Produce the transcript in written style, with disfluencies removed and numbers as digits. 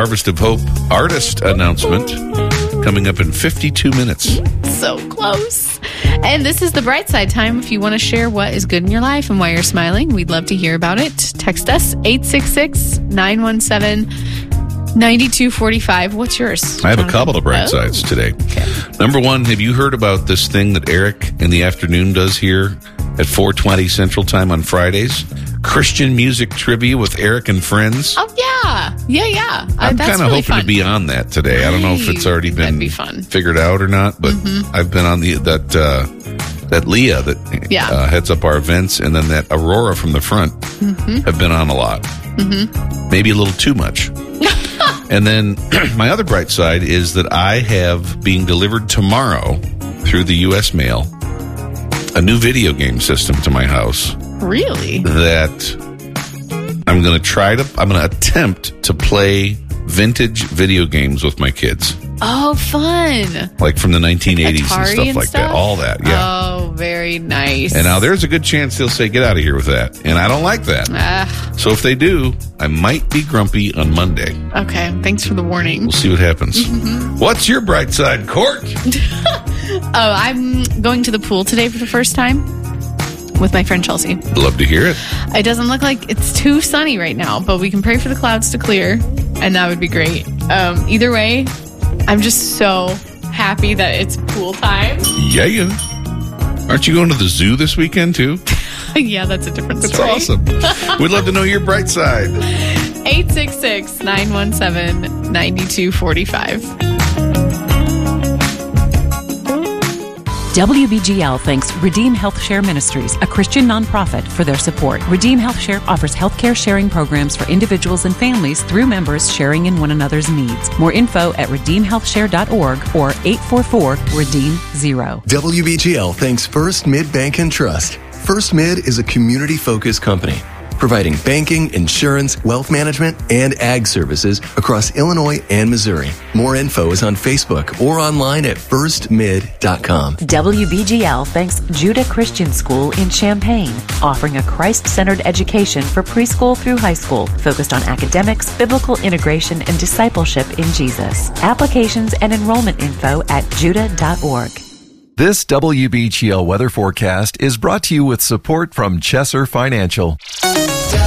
Harvest of Hope artist announcement coming up in 52 minutes. So close. And this is the Bright Side time. If you want to share what is good in your life and why you're smiling, we'd love to hear about it. Text us 866-917-9245. What's yours? I have a couple of bright sides today. Okay. Number one, have you heard about this thing that Eric in the afternoon does here at 4:20 Central Time on Fridays? Christian music trivia with Eric and friends. Oh, yeah. Yeah. I'm that's kind of really hoping fun. to be on that today. I don't know if it's already That'd been be fun. figured out or not, but I've been on that Leah that heads up our events, and then that Aurora from the front have been on a lot. Maybe a little too much. And then my other bright side is that I have being delivered tomorrow through the U.S. mail a new video game system to my house. Really? That I'm going to attempt to play vintage video games with my kids. Oh, fun. Like from the 1980s Atari and stuff like that. All that, yeah. Oh, very nice. And now there's a good chance they'll say, get out of here with that. And I don't like that. So if they do, I might be grumpy on Monday. Okay, thanks for the warning. We'll see what happens. What's your bright side, Court? I'm going to the pool today for the first time with my friend Chelsea. Love to hear it. It doesn't look like it's too sunny right now, but we can pray for the clouds to clear, and that would be great. Either way, I'm just so happy that it's pool time. Yeah. Aren't you going to the zoo this weekend, too? Yeah, that's a different That's story. awesome. We'd love to know your bright side. 866-917-9245. WBGL thanks Redeem Health Share Ministries, a Christian nonprofit, for their support. Redeem Health Share offers healthcare sharing programs for individuals and families through members sharing in one another's needs. More info at redeemhealthshare.org or 844-REDEEM-0. WBGL thanks First Mid Bank and Trust. First Mid is a community-focused company providing banking, insurance, wealth management, and ag services across Illinois and Missouri. More info is on Facebook or online at firstmid.com. WBGL thanks Judah Christian School in Champaign, offering a Christ-centered education for preschool through high school, focused on academics, biblical integration, and discipleship in Jesus. Applications and enrollment info at judah.org. This WBGL weather forecast is brought to you with support from Chesser Financial.